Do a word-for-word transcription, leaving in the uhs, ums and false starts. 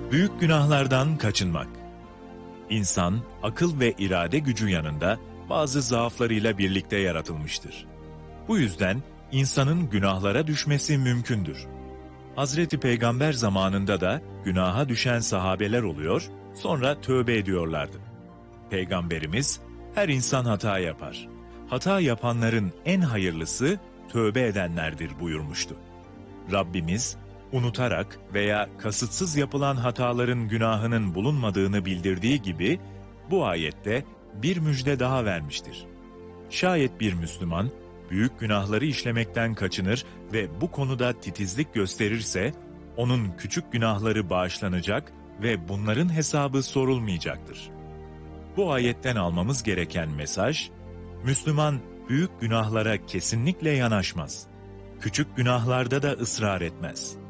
Büyük günahlardan kaçınmak. İnsan, akıl ve irade gücü yanında bazı zaaflarıyla birlikte yaratılmıştır. Bu yüzden insanın günahlara düşmesi mümkündür. Hazreti Peygamber zamanında da günaha düşen sahabeler oluyor, sonra tövbe ediyorlardı. Peygamberimiz, her insan hata yapar. Hata yapanların en hayırlısı tövbe edenlerdir buyurmuştu. Rabbimiz, unutarak veya kasıtsız yapılan hataların günahının bulunmadığını bildirdiği gibi, bu ayette bir müjde daha vermiştir. Şayet bir Müslüman, büyük günahları işlemekten kaçınır ve bu konuda titizlik gösterirse, onun küçük günahları bağışlanacak ve bunların hesabı sorulmayacaktır. Bu ayetten almamız gereken mesaj, Müslüman büyük günahlara kesinlikle yanaşmaz. Küçük günahlarda da ısrar etmez.